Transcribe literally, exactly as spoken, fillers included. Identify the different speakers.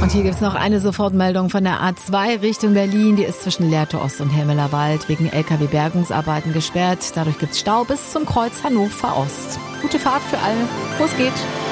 Speaker 1: Und hier gibt's noch eine Sofortmeldung von der A zwei Richtung Berlin. Die ist zwischen Lehrte Ost und Helmeler Wald wegen L K W-Bergungsarbeiten gesperrt. Dadurch gibt's Stau bis zum Kreuz Hannover Ost. Gute Fahrt für alle, wo es geht.